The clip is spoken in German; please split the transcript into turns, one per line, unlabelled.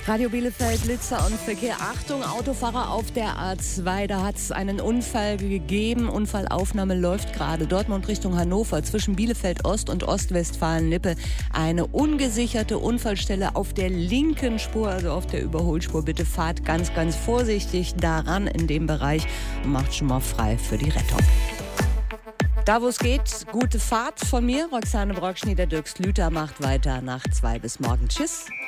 Radio Bielefeld, Blitzer und Verkehr. Achtung, Autofahrer auf der A2. Da hat es einen Unfall gegeben. Unfallaufnahme läuft gerade. Dortmund Richtung Hannover zwischen Bielefeld Ost und Ostwestfalen-Lippe. Eine ungesicherte Unfallstelle auf der linken Spur, also auf der Überholspur. Bitte fahrt ganz, ganz vorsichtig daran in dem Bereich und macht schon mal frei für die Rettung. Da, wo es geht, gute Fahrt von mir. Roxane Brockschnieder, Dirk Slüter macht weiter nach 2 bis morgen. Tschüss.